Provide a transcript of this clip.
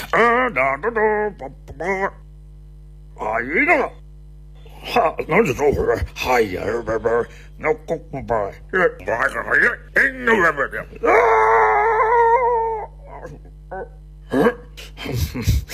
啊，一个了。哈，那就这会儿，哎呀，那公公吧，啊！